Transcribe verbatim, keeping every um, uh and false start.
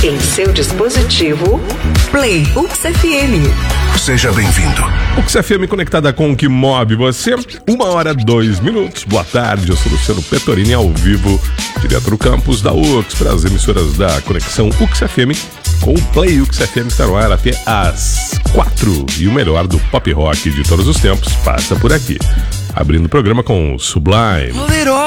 em seu dispositivo, Play Ux F M. Seja bem-vindo. Ux F M conectada com o que move você. Uma hora, dois minutos. Boa tarde, eu sou Luciano Petorini, ao vivo, direto do campus da U X, para as emissoras da Conexão Ux F M, com o Play Ux F M que está no ar até às quatro. E o melhor do pop rock de todos os tempos passa por aqui. Abrindo o programa com Sublime. Hold it all